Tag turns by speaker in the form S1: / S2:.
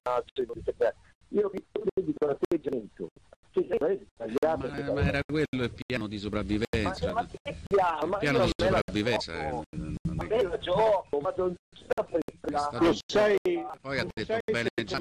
S1: io dico l'atteggiamento.
S2: Ma era quello il piano di sopravvivenza. Il piano di sopravvivenza.
S1: Lo sai,
S2: poi ha detto bene